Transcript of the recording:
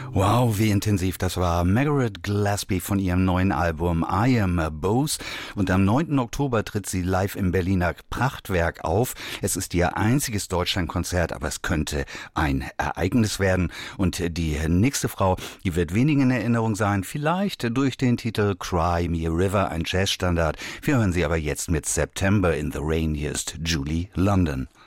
Wow, wie intensiv das war. Margaret Gillespie von ihrem neuen Album I Am a Boss. Und am 9. Oktober tritt sie live im Berliner Prachtwerk auf. Es ist ihr einziges Deutschlandkonzert, aber es könnte ein Ereignis werden. Und die nächste Frau, die wird wenig in Erinnerung sein, vielleicht durch den Titel Cry Me a River, ein Jazzstandard. Wir hören sie aber jetzt mit September in the Rain. Hier ist Julie London.